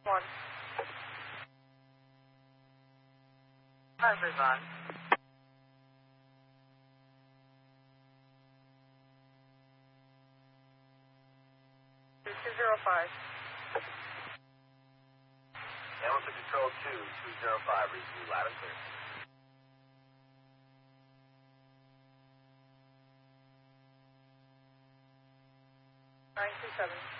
1. Everyone. 205. Hamilton Control 205, reach you loud and clear. 927.